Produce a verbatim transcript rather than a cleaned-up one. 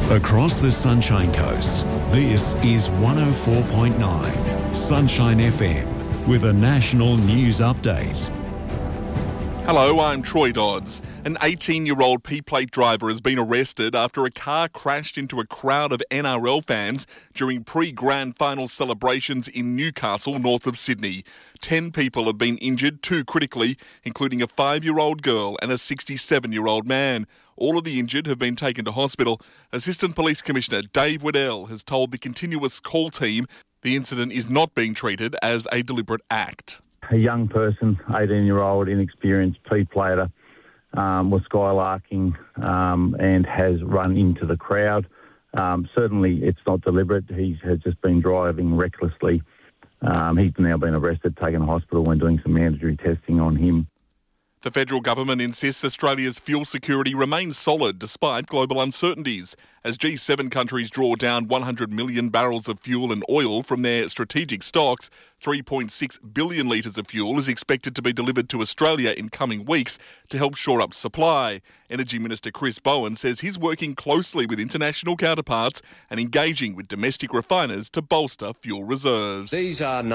Across the Sunshine Coast, this is one oh four point nine Sunshine F M with a national news update. Hello, I'm Troy Dodds. An eighteen-year-old P-plate driver has been arrested after a car crashed into a crowd of N R L fans during pre-grand final celebrations in Newcastle, north of Sydney. Ten people have been injured, two critically, including a five-year-old girl and a sixty-seven-year-old man. All of the injured have been taken to hospital. Assistant Police Commissioner Dave Waddell has told the Continuous Call team the incident is not being treated as a deliberate act. A young person, eighteen-year-old, inexperienced P-plater, um, was skylarking um, and has run into the crowd. Um, certainly it's not deliberate. He has just been driving recklessly. Um, he's now been arrested, taken to hospital and doing some mandatory testing on him. The federal government insists Australia's fuel security remains solid despite global uncertainties, as G seven countries draw down one hundred million barrels of fuel and oil from their strategic stocks. three point six billion litres of fuel is expected to be delivered to Australia in coming weeks to help shore up supply. Energy Minister Chris Bowen says he's working closely with international counterparts and engaging with domestic refiners to bolster fuel reserves. These are